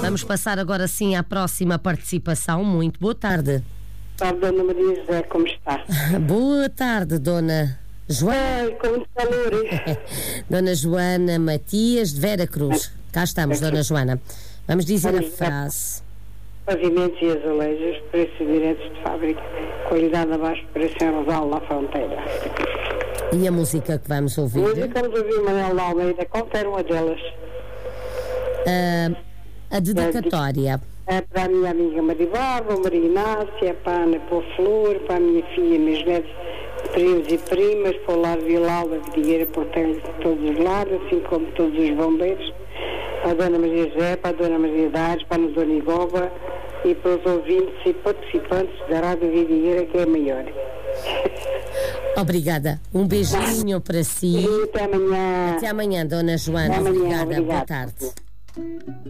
Vamos passar agora sim à próxima participação. Muito boa tarde. Boa tarde, Dona Maria José, como está? Boa tarde, Dona Joana. Ai, com muito calor. Dona Joana Matias de Vera Cruz. Cá estamos, Dona Joana. Vamos dizer a frase. Pavimentos e azulejos, preços diretos de fábrica, qualidade abaixo, preço em Rosal, na fronteira. E a música que vamos ouvir? Hoje vamos ouvir Manuel de Almeida, qualquer uma delas. A dedicatória. É para a minha amiga Maribarba, Maria Inácia, para a Ana Pô Flor, para a minha filha, meus netos, primos e primas, para o Lar Vilalba, Vidigueira, Portela, de todos os lados, assim como todos os bombeiros, para a Dona Maria José, para a Dona Maria Dares, para a Dona Igoba e para os ouvintes e participantes da Rádio Vidigueira, que é a maior. Obrigada. Um beijinho para si. E até amanhã. Até amanhã, Dona Joana. Até amanhã, Obrigada. Boa obrigada. tarde.